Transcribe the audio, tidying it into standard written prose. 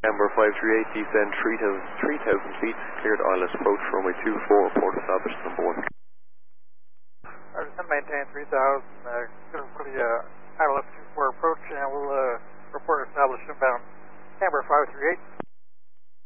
Camber 538, descend 3,000 feet, cleared ILS approach runway 24, report established number 1. Descend maintain 3,000, consider for the ILS 24 approach, and we'll report established inbound Camber 538.